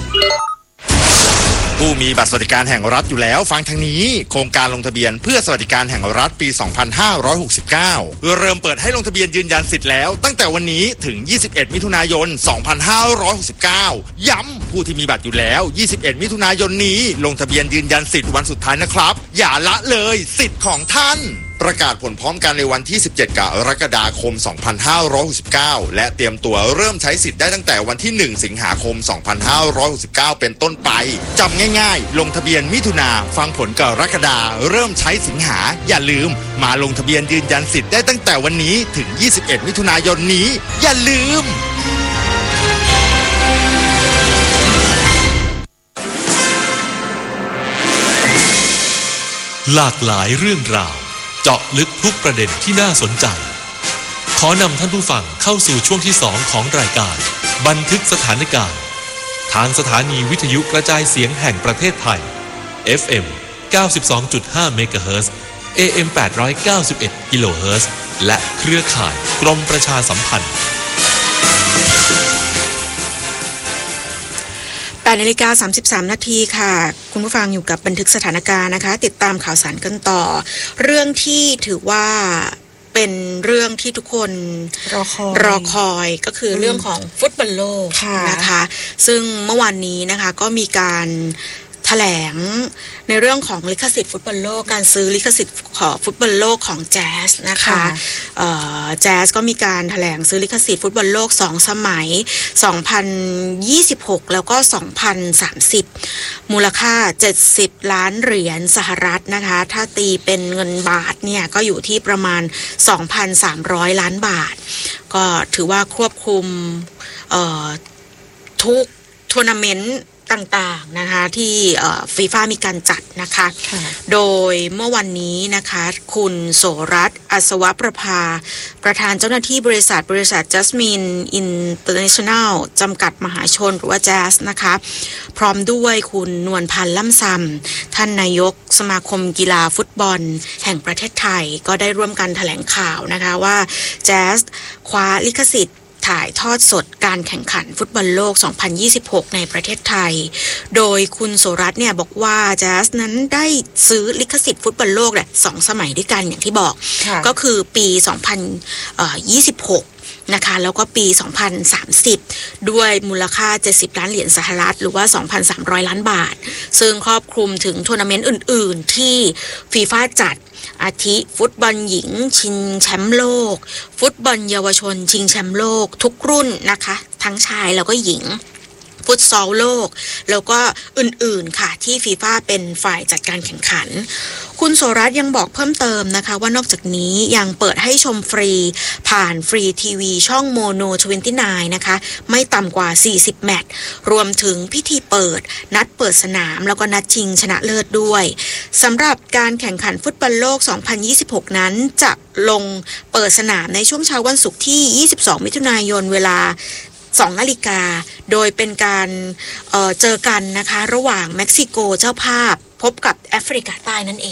ผู้มีบัตรสวัสดิการแห่งรัฐอยู่แล้วฟังทางนี้โครงการลงทะเบียนเพื่อสวัสดิการแห่งรัฐปี สองพันห้าร้อยหกสิบเก้า เริ่มเปิดให้ลงทะเบียนยืนยันสิทธิ์แล้วตั้งแต่วันนี้ถึง ยี่สิบเอ็ด มิถุนายน สองพันห้าร้อยหกสิบเก้า ย้ำผู้ที่มีบัตรอยู่แล้ว ยี่สิบเอ็ด มิถุนายนนี้ลงทะเบียนยืนยันสิทธิ์วันสุดท้ายนะครับอย่าละเลยสิทธิ์ของท่านประกาศผลพร้อมกันในวันที่ สิบเจ็ด กรกฎาคม สองพันห้าร้อยหกสิบเก้า และเตรียมตัวเริ่มใช้สิทธิ์ได้ตั้งแต่วันที่ หนึ่ง สิงหาคม สองพันห้าร้อยหกสิบเก้า เป็นต้นไปจำง่ายๆลงทะเบียนมิถุนาฟังผลกรกฎาเริ่มใช้สิงหาอย่าลืมมาลงทะเบียนยืนยันสิทธิ์ได้ตั้งแต่วันนี้ถึง ยี่สิบเอ็ด มิถุนายนนี้อย่าลืมหลากหลายเรื่องราวเจาะลึกทุกประเด็นที่น่าสนใจขอนำท่านผู้ฟังเข้าสู่ช่วงที่สองของรายการบันทึกสถานการณ์ทางสถานีวิทยุกระจายเสียงแห่งประเทศไทย เอฟ เอ็ม เก้าสิบสองจุดห้า เมกะเฮิรตซ์ เอ เอ็ม แปดร้อยเก้าสิบเอ็ด กิโลเฮิรตซ์และเครือข่ายกรมประชาสัมพันธ์แปดนาฬิกาสามสิบสามนาทีค่ะคุณผู้ฟังอยู่กับบันทึกสถานการณ์นะคะติดตามข่าวสารกันต่อเรื่องที่ถือว่าเป็นเรื่องที่ทุกคนรอคอยรอคอยก็คือเรื่องของฟุตบอลโลกนะคะซึ่งเมื่อวานนี้นะคะก็มีการแถลงในเรื่องของลิขสิทธิ์ฟุตบอลโลกการซื้อลิขสิทธิ์ของฟุตบอลโลกของแจ๊สนะคะแจ๊สก็มีการแถลงซื้อลิขสิทธิ์ฟุตบอลโลกสองสมัยสองพันยี่สิบหกแล้วก็สองพันสามสิบมูลค่าเจ็ดสิบล้านเหรียญสหรัฐนะคะถ้าตีเป็นเงินบาทเนี่ยก็อยู่ที่ประมาณ สองพันสามร้อย ล้านบาทก็ถือว่าควบคุมทุกทัวร์นาเมนต์ต่างๆนะคะที่ฟีฟ่ามีการจัดนะคะโดยเมื่อวันนี้นะคะคุณโสรัตน์อัศวประภาประธานเจ้าหน้าที่บริษัทบริษัท Jasmine International จำกัดมหาชนหรือว่า Jazz นะคะพร้อมด้วยคุณนวลพันธ์ล่ำซำท่านนายกสมาคมกีฬาฟุตบอลแห่งประเทศไทยก็ได้ร่วมกันแถลงข่าวนะคะว่า Jazz คว้าลิขสิทธิ์ถ่ายทอดสดการแข่งขันฟุตบอลโลกสองพันยี่สิบหกในประเทศไทยโดยคุณโสรัตน์เนี่ยบอกว่าแจ๊สนั้นได้ซื้อลิขสิทธิ์ฟุตบอลโลกแหละสองสมัยด้วยกันอย่างที่บอกก็คือปีสองพันยี่สิบหกนะคะแล้วก็ปีสองพันสามสิบด้วยมูลค่าเจ็ดสิบล้านเหรียญสหรัฐหรือว่า สองพันสามร้อย ล้านบาทซึ่งครอบคลุมถึงทัวร์นาเมนต์อื่นๆที่ฟีฟ่าจัดอาทิฟุตบอลหญิงชิงแชมป์โลกฟุตบอลเยาวชนชิงแชมป์โลกทุกรุ่นนะคะทั้งชายแล้วก็หญิงฟุตซอลโลกแล้วก็อื่นๆค่ะที่ฟีฟ่าเป็นฝ่ายจัดการแข่งขันคุณโสรัตน์ยังบอกเพิ่มเติมนะคะว่านอกจากนี้ยังเปิดให้ชมฟรีผ่านฟรีทีวีช่องโมโนยี่สิบเก้านะคะไม่ต่ำกว่าสี่สิบแมตช์รวมถึงพิธีเปิดนัดเปิดสนามแล้วก็นัดชิงชนะเลิศด้วยสำหรับการแข่งขันฟุตบอลโลกสองพันยี่สิบหกนั้นจะลงเปิดสนามในช่วงเช้าวันศุกร์ที่ยี่สิบสองมิถุนายนเวลาสองนาฬิกาโดยเป็นการเอ่อเจอกันนะคะระหว่างเม็กซิโกเจ้าภาพพบกับแอฟริกาใต้นั่นเองค่ะ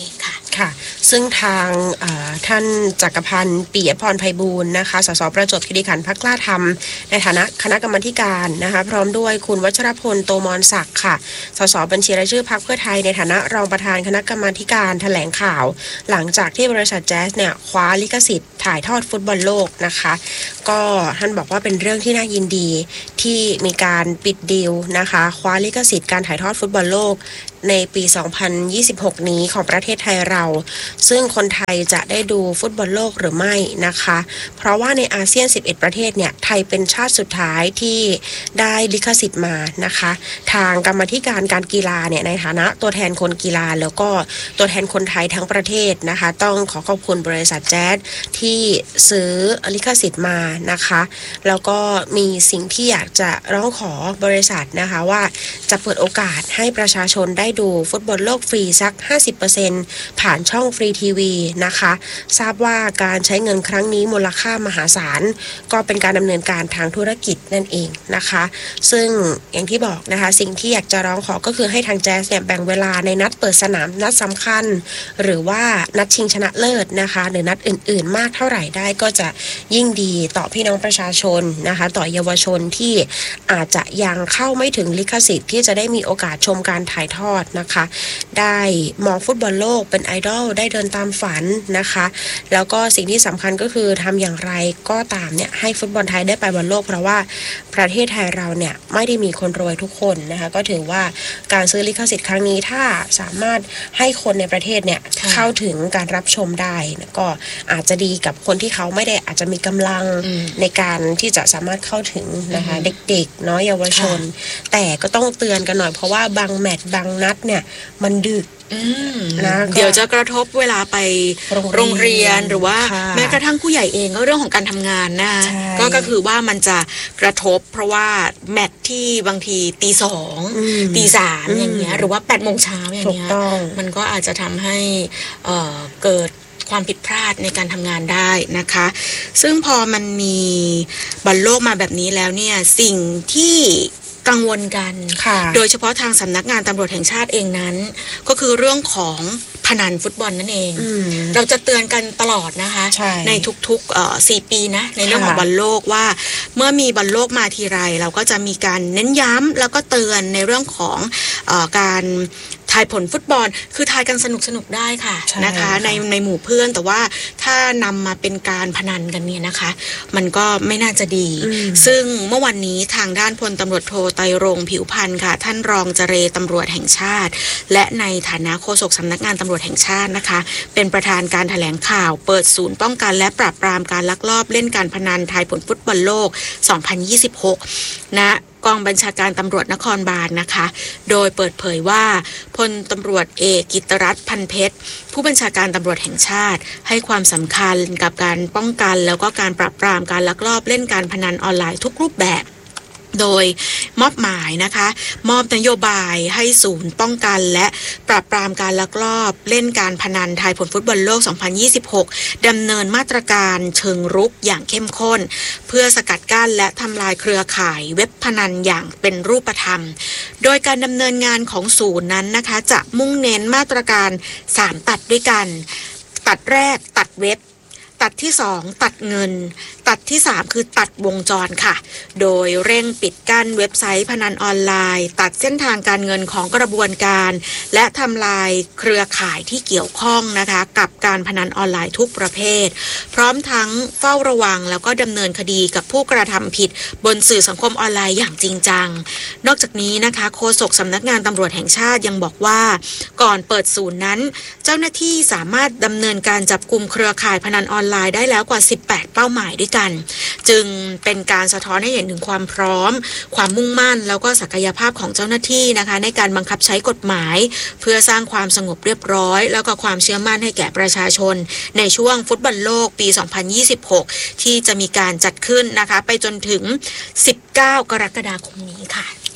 ค่ะซึ่งทางท่านจักรพันธ์ปิยพรไพบูลย์นะคะสสประจวบคีรีขันธ์พรรคกล้าธรรมในฐานะคณะกรรมาการนะคะพร้อมด้วยคุณวัชรพลโตมรศักดิ์ค่ะสสบัญชีรายชื่อพรรคเพื่อไทยในฐานะรองประธานคณะกรรมาการแถลงข่าวหลังจากที่บริษัทแจ๊สเนี่ยคว้าลิขสิทธิ์ถ่ายทอดฟุตบอลโลกนะคะก็ท่านบอกว่าเป็นเรื่องที่น่ายินดีที่มีการปิดดีลนะคะคว้าลิขสิทธิ์การถ่ายทอดฟุตบอลโลกในปีสองพันยี่สิบหกนี้ของประเทศไทยเราซึ่งคนไทยจะได้ดูฟุตบอลโลกหรือไม่นะคะเพราะว่าในอาเซียนสิบเอ็ดประเทศเนี่ยไทยเป็นชาติสุดท้ายที่ได้ลิขสิทธิ์มานะคะทางกรรมาธิการการกีฬาเนี่ยในฐานะตัวแทนคนกีฬาแล้วก็ตัวแทนคนไทยทั้งประเทศนะคะต้องขอขอบคุณบริษัทแจ๊สที่ซื้อลิขสิทธิ์มานะคะแล้วก็มีสิ่งที่อยากจะร้องขอบริษัทนะคะว่าจะเปิดโอกาสให้ประชาชนได้ดูฟุตบอลโลกฟรีสัก ห้าสิบเปอร์เซ็นต์ ผ่านช่องฟรีทีวีนะคะทราบว่าการใช้เงินครั้งนี้มูลค่ามหาศาลก็เป็นการดำเนินการทางธุรกิจนั่นเองนะคะซึ่งอย่างที่บอกนะคะสิ่งที่อยากจะร้องขอก็คือให้ทางแจ๊สเนี่ยแบ่งเวลาในนัดเปิดสนามนัดสำคัญหรือว่านัดชิงชนะเลิศนะคะหรือนัดอื่นๆมากเท่าไหร่ได้ก็จะยิ่งดีต่อพี่น้องประชาชนนะคะต่อเยาวชนที่อาจจะยังเข้าไม่ถึงลิขสิทธิ์ที่จะได้มีโอกาสชมการถ่ายทอดนะคะได้มองฟุตบอลโลกเป็นไอดอลได้เดินตามฝันนะคะแล้วก็สิ่งที่สำคัญก็คือทำอย่างไรก็ตามเนี่ยให้ฟุตบอลไทยได้ไปบอลโลกเพราะว่าประเทศไทยเราเนี่ยไม่ได้มีคนรวยทุกคนนะคะก็ถือว่าการซื้อลิขสิทธิ์ครั้งนี้ถ้าสามารถให้คนในประเทศเนี่ยเข้าถึงการรับชมได้ก็อาจจะดีกับคนที่เขาไม่ได้อาจจะมีกำลังในการที่จะสามารถเข้าถึงนะคะเด็กๆเนาะเยาวชนแต่ก็ต้องเตือนกันหน่อยเพราะว่าบางแมตช์บางนัดเนี่ยมันดึกนะเดี๋ยวจะกระทบเวลาไปโรงเรียนหรือว่าแม้กระทั่งผู้ใหญ่เองก็เรื่องของการทำงานนะก็ก็คือว่ามันจะกระทบเพราะว่าแมตช์ที่บางทีตีสองตีสามอย่างเงี้ยหรือว่าแปดโมงเช้าอย่างเงี้ยมันก็อาจจะทำให้เอ่อเกิดความผิดพลาดในการทำงานได้นะคะซึ่งพอมันมีบอลโลกมาแบบนี้แล้วเนี่ยสิ่งที่กังวลกันโดยเฉพาะทางสำนักงานตำรวจแห่งชาติเองนั้นก็คือเรื่องของพนันฟุตบอลนั่นเองเราจะเตือนกันตลอดนะคะ ใ, ในทุกๆสี่ปีนะในเรื่องของบอลโลกว่าเมื่อมีบอลโลกมาทีไรเราก็จะมีการเน้นย้ำแล้วก็เตือนในเรื่องของเอ่อการทายผลฟุตบอลคือทายกันสนุกสนุกได้ค่ะนะคะในในหมู่เพื่อนแต่ว่าถ้านำมาเป็นการพนันกันเนี่ยนะคะมันก็ไม่น่าจะดีซึ่งเมื่อวันนี้ทางด้านพลตำรวจโทไตรรงค์ผิวพันธ์ค่ะท่านรองเจรตำรวจแห่งชาติและในฐานะโฆษกสำนักงานตำรวจแห่งชาตินะคะเป็นประธานการแถลงข่าวเปิดศูนย์ป้องกันและปราบปรามการลักลอบเล่นการพนันทายผลฟุตบอลโลกสองพันยี่สิบหกณกองบัญชาการตำรวจนครบาลนะคะโดยเปิดเผยว่าพลตำรวจเอกกิตติรัตน์พันเพชรผู้บัญชาการตำรวจแห่งชาติให้ความสำคัญกับการป้องกันแล้วก็การปราบปรามการลักลอบเล่นการพนันออนไลน์ทุกรูปแบบโดยมอบหมายนะคะมอบนโยบายให้ศูนย์ป้องกันและปราบปรามการลักลอบเล่นการพนันทายผลฟุตบอลโลกสองพันยี่สิบหกดำเนินมาตรการเชิงรุกอย่างเข้มข้นเพื่อสกัดกั้นและทำลายเครือข่ายเว็บพนันอย่างเป็นรูปธรรมโดยการดำเนินงานของศูนย์นั้นนะคะจะมุ่งเน้นมาตรการสามตัดด้วยกันตัดแรกตัดเว็บตัดที่สองตัดเงินตัดที่สามคือตัดวงจรค่ะโดยเร่งปิดกั้นเว็บไซต์พนันออนไลน์ตัดเส้นทางการเงินของกระบวนการและทำลายเครือข่ายที่เกี่ยวข้องนะคะกับการพนันออนไลน์ทุกประเภทพร้อมทั้งเฝ้าระวังแล้วก็ดำเนินคดีกับผู้กระทำผิดบนสื่อสังคมออนไลน์อย่างจริงจังนอกจากนี้นะคะโฆษกสำนักงานตำรวจแห่งชาติยังบอกว่าก่อนเปิดศูนย์นั้นเจ้าหน้าที่สามารถดำเนินการจับกุมเครือข่ายพนันออนไลน์ได้แล้วกว่าสิบแปดเป้าหมายด้วยกันจึงเป็นการสะท้อนให้เห็นถึงความพร้อมความมุ่งมั่นแล้วก็ศักยภาพของเจ้าหน้าที่นะคะในการบังคับใช้กฎหมายเพื่อสร้างความสงบเรียบร้อยแล้วก็ความเชื่อมั่นให้แก่ประชาชนในช่วงฟุตบอลโลกปีสองพันยี่สิบหกที่จะมีการจัดขึ้นนะคะไปจนถึงสิบเก้ากรกฎาคมนี้ค่ะ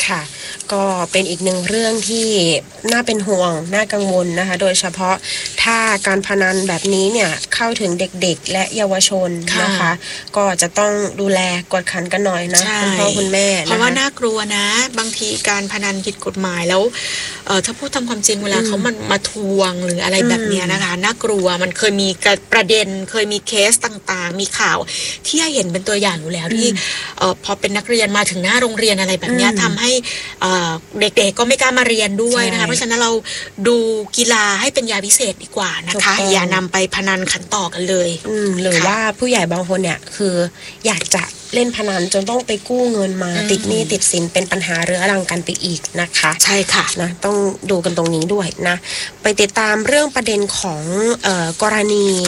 ค่ะก็เป็นอีกหนึ่งเรื่องที่น่าเป็นห่วงน่ากังวลนะคะโดยเฉพาะถ้าการพนันแบบนี้เนี่ยเข้าถึงเด็กๆและเยาวชนนะคะก็จะต้องดูแลกวดขันกันหน่อยนะคุณพ่อคุณแม่เพราะว่าน่ากลัวนะบางทีการพนันผิดกฎหมายแล้วเออถ้าพูดตามความจริงเวลาเขามันมาทวงหรืออะไรแบบนี้นะคะน่ากลัวมันเคยมีประเด็นเคยมีเคสต่างๆมีข่าวที่ให้เห็นเป็นตัวอย่างอยู่แล้วที่เออพอเป็นนักเรียนมาถึงหน้าโรงเรียนอะไรแบบนี้ทำให้เด็กๆก็ไม่กล้ามาเรียนด้วยนะคะเพราะฉะนั้นเราดูกีฬาให้เป็นยาพิเศษดีกว่านะคะอย่านำไปพนันขันต่อกันเลยหรือว่าผู้ใหญ่บางคนเนี่ยคืออยากจะเล่นพนันจนต้องไปกู้เงินมาติดหนี้ติดสินเป็นปัญหาเรื้อรังกันไปอีกนะคะใช่ค่ะนะต้องดูกันตรงนี้ด้วยนะไปติดตามเรื่องประเด็นของเอ่อกรณี